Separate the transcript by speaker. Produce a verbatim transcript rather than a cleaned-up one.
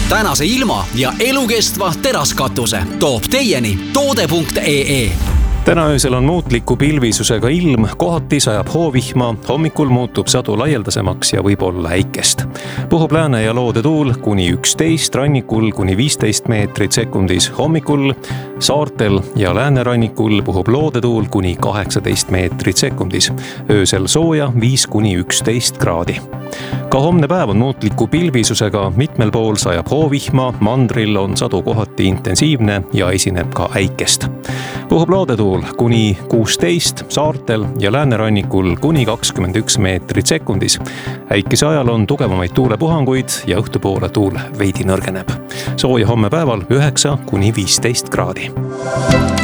Speaker 1: tänase ilma ja elukestva teraskatuse toob teieni toode punkt ee.
Speaker 2: Täna öösel on muutliku pilvisusega ilm, kohati sajab hoovihma, hommikul muutub sadu laialdasemaks ja võib olla äikest. Puhub lääne- ja loodetuul kuni üksteist, rannikul kuni viisteist meetrit sekundis, hommikul saartel ja läänerannikul puhub loodetuul kuni kaheksateist meetrit sekundis, öösel sooja viis kuni üksteist kraadi. Ka homne päev on muutliku pilvisusega, mitmel pool sajab hoovihma, mandril on sadu kohati intensiivne ja esineb ka äikest. Puhub loodetuul kuni kuusteist, saartel ja läänerannikul kuni kakskümmend üks meetrit sekundis. Äikese ajal on tugevamaid tuulepuhanguid ja õhtupoole tuul veidi nõrgeneb. Sooja homme päeval üheksa kuni viisteist kraadi.